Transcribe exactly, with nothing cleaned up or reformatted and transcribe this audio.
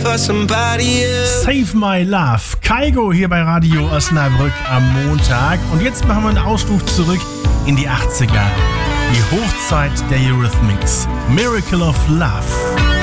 for somebody else. Save My Love. Kygo hier bei Radio Osnabrück am Montag. Und jetzt machen wir einen Ausflug zurück in die achtziger. Die Hochzeit der Eurythmics. Miracle of Love.